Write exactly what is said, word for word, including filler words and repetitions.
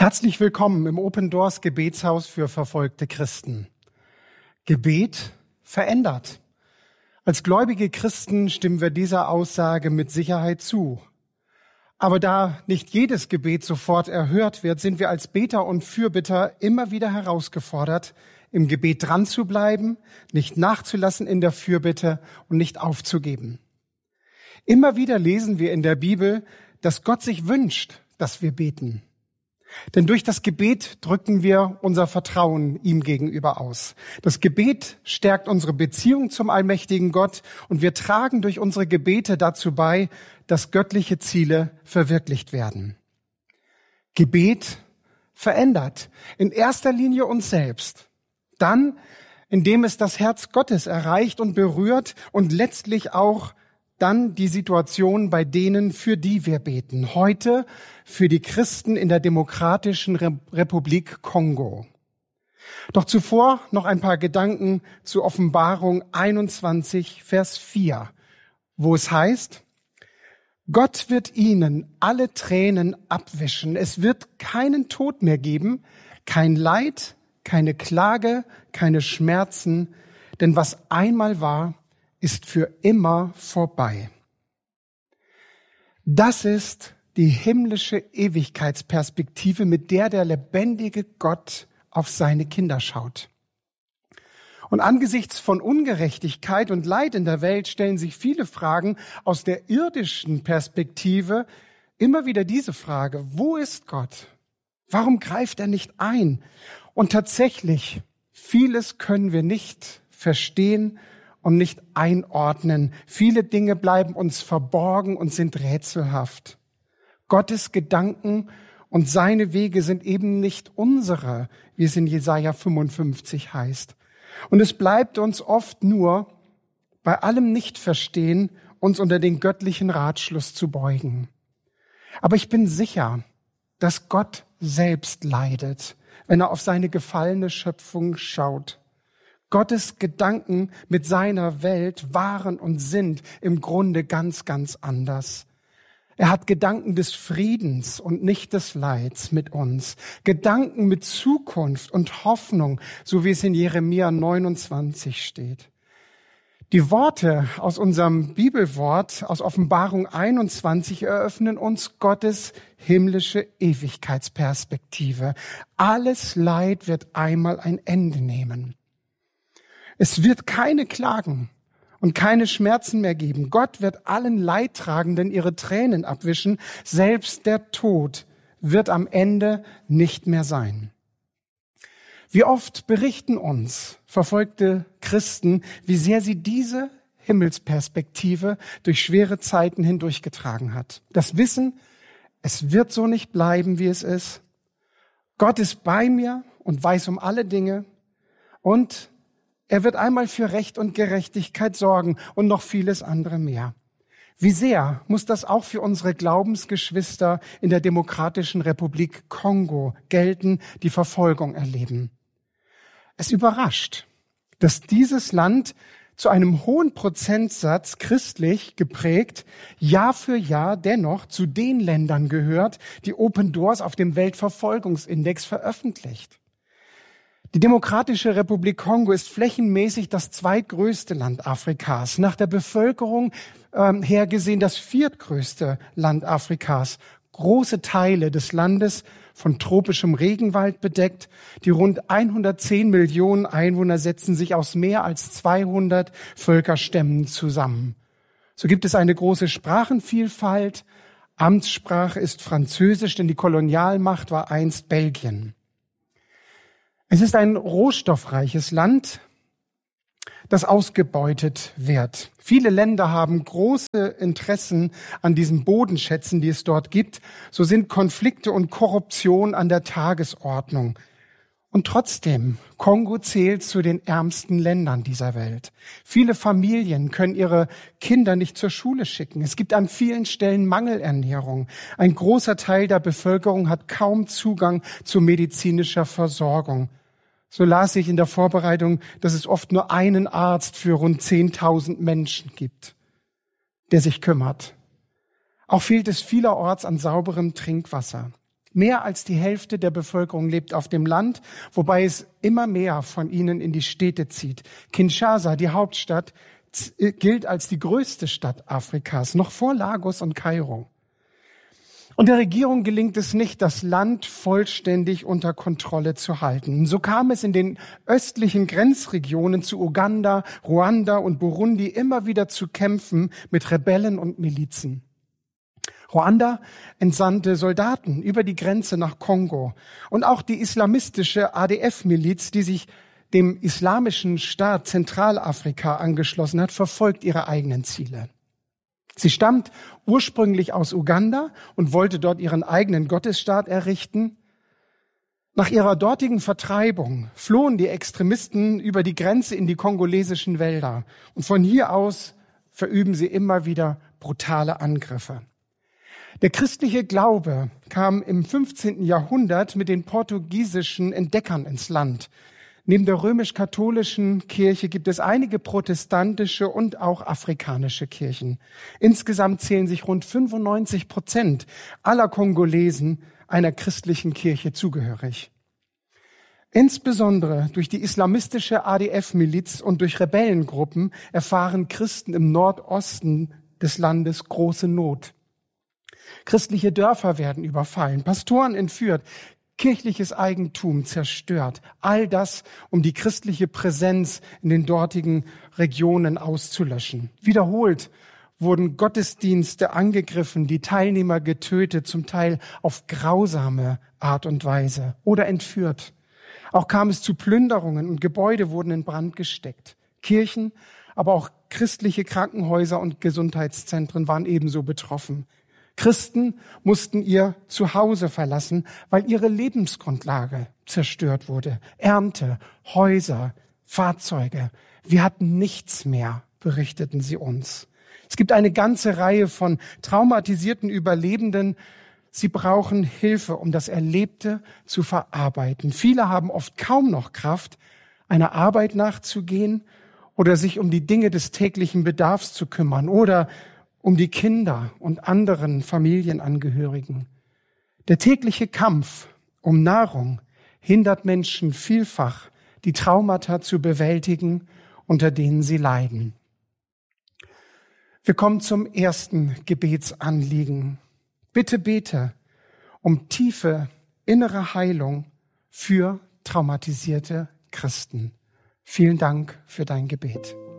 Herzlich willkommen im Open Doors Gebetshaus für verfolgte Christen. Gebet verändert. Als gläubige Christen stimmen wir dieser Aussage mit Sicherheit zu. Aber da nicht jedes Gebet sofort erhört wird, sind wir als Beter und Fürbitter immer wieder herausgefordert, im Gebet dran zu bleiben, nicht nachzulassen in der Fürbitte und nicht aufzugeben. Immer wieder lesen wir in der Bibel, dass Gott sich wünscht, dass wir beten. Denn durch das Gebet drücken wir unser Vertrauen ihm gegenüber aus. Das Gebet stärkt unsere Beziehung zum allmächtigen Gott und wir tragen durch unsere Gebete dazu bei, dass göttliche Ziele verwirklicht werden. Gebet verändert in erster Linie uns selbst, dann, indem es das Herz Gottes erreicht und berührt und letztlich auch dann die Situation bei denen, für die wir beten. Heute für die Christen in der Demokratischen Republik Kongo. Doch zuvor noch ein paar Gedanken zu Offenbarung einundzwanzig, Vers vier, wo es heißt: Gott wird ihnen alle Tränen abwischen. Es wird keinen Tod mehr geben, kein Leid, keine Klage, keine Schmerzen, denn was einmal war, ist für immer vorbei. Das ist die himmlische Ewigkeitsperspektive, mit der der lebendige Gott auf seine Kinder schaut. Und angesichts von Ungerechtigkeit und Leid in der Welt stellen sich viele Fragen aus der irdischen Perspektive immer wieder diese Frage: Wo ist Gott? Warum greift er nicht ein? Und tatsächlich, vieles können wir nicht verstehen und nicht einordnen. Viele Dinge bleiben uns verborgen und sind rätselhaft. Gottes Gedanken und seine Wege sind eben nicht unsere, wie es in Jesaja fünfundfünfzig heißt. Und es bleibt uns oft nur, bei allem Nichtverstehen, uns unter den göttlichen Ratschluss zu beugen. Aber ich bin sicher, dass Gott selbst leidet, wenn er auf seine gefallene Schöpfung schaut. Gottes Gedanken mit seiner Welt waren und sind im Grunde ganz, ganz anders. Er hat Gedanken des Friedens und nicht des Leids mit uns. Gedanken mit Zukunft und Hoffnung, so wie es in Jeremia neunundzwanzig steht. Die Worte aus unserem Bibelwort, aus Offenbarung einundzwanzig, eröffnen uns Gottes himmlische Ewigkeitsperspektive. Alles Leid wird einmal ein Ende nehmen. Es wird keine Klagen und keine Schmerzen mehr geben. Gott wird allen Leidtragenden ihre Tränen abwischen. Selbst der Tod wird am Ende nicht mehr sein. Wie oft berichten uns verfolgte Christen, wie sehr sie diese Himmelsperspektive durch schwere Zeiten hindurchgetragen hat. Das Wissen, es wird so nicht bleiben, wie es ist. Gott ist bei mir und weiß um alle Dinge und er wird einmal für Recht und Gerechtigkeit sorgen und noch vieles andere mehr. Wie sehr muss das auch für unsere Glaubensgeschwister in der Demokratischen Republik Kongo gelten, die Verfolgung erleben. Es überrascht, dass dieses Land zu einem hohen Prozentsatz christlich geprägt Jahr für Jahr dennoch zu den Ländern gehört, die Open Doors auf dem Weltverfolgungsindex veröffentlicht. Die Demokratische Republik Kongo ist flächenmäßig das zweitgrößte Land Afrikas, nach der Bevölkerung ähm, her gesehen das viertgrößte Land Afrikas. Große Teile des Landes von tropischem Regenwald bedeckt. Die rund hundertzehn Millionen Einwohner setzen sich aus mehr als zweihundert Völkerstämmen zusammen. So gibt es eine große Sprachenvielfalt. Amtssprache ist Französisch, denn die Kolonialmacht war einst Belgien. Es ist ein rohstoffreiches Land, das ausgebeutet wird. Viele Länder haben große Interessen an diesen Bodenschätzen, die es dort gibt. So sind Konflikte und Korruption an der Tagesordnung. Und trotzdem, Kongo zählt zu den ärmsten Ländern dieser Welt. Viele Familien können ihre Kinder nicht zur Schule schicken. Es gibt an vielen Stellen Mangelernährung. Ein großer Teil der Bevölkerung hat kaum Zugang zu medizinischer Versorgung. So las ich in der Vorbereitung, dass es oft nur einen Arzt für rund zehntausend Menschen gibt, der sich kümmert. Auch fehlt es vielerorts an sauberem Trinkwasser. Mehr als die Hälfte der Bevölkerung lebt auf dem Land, wobei es immer mehr von ihnen in die Städte zieht. Kinshasa, die Hauptstadt, gilt als die größte Stadt Afrikas, noch vor Lagos und Kairo. Und der Regierung gelingt es nicht, das Land vollständig unter Kontrolle zu halten. So kam es in den östlichen Grenzregionen zu Uganda, Ruanda und Burundi immer wieder zu Kämpfen mit Rebellen und Milizen. Ruanda entsandte Soldaten über die Grenze nach Kongo. Und auch die islamistische A D F-Miliz, die sich dem islamischen Staat Zentralafrika angeschlossen hat, verfolgt ihre eigenen Ziele. Sie stammt ursprünglich aus Uganda und wollte dort ihren eigenen Gottesstaat errichten. Nach ihrer dortigen Vertreibung flohen die Extremisten über die Grenze in die kongolesischen Wälder. Und von hier aus verüben sie immer wieder brutale Angriffe. Der christliche Glaube kam im fünfzehnten Jahrhundert mit den portugiesischen Entdeckern ins Land. Neben der römisch-katholischen Kirche gibt es einige protestantische und auch afrikanische Kirchen. Insgesamt zählen sich rund fünfundneunzig Prozent aller Kongolesen einer christlichen Kirche zugehörig. Insbesondere durch die islamistische A D F-Miliz und durch Rebellengruppen erfahren Christen im Nordosten des Landes große Not. Christliche Dörfer werden überfallen, Pastoren entführt, kirchliches Eigentum zerstört. All das, um die christliche Präsenz in den dortigen Regionen auszulöschen. Wiederholt wurden Gottesdienste angegriffen, die Teilnehmer getötet, zum Teil auf grausame Art und Weise oder entführt. Auch kam es zu Plünderungen und Gebäude wurden in Brand gesteckt. Kirchen, aber auch christliche Krankenhäuser und Gesundheitszentren waren ebenso betroffen. Christen mussten ihr Zuhause verlassen, weil ihre Lebensgrundlage zerstört wurde. Ernte, Häuser, Fahrzeuge. Wir hatten nichts mehr, berichteten sie uns. Es gibt eine ganze Reihe von traumatisierten Überlebenden. Sie brauchen Hilfe, um das Erlebte zu verarbeiten. Viele haben oft kaum noch Kraft, einer Arbeit nachzugehen oder sich um die Dinge des täglichen Bedarfs zu kümmern oder um die Kinder und anderen Familienangehörigen. Der tägliche Kampf um Nahrung hindert Menschen vielfach, die Traumata zu bewältigen, unter denen sie leiden. Wir kommen zum ersten Gebetsanliegen. Bitte bete um tiefe innere Heilung für traumatisierte Christen. Vielen Dank für dein Gebet.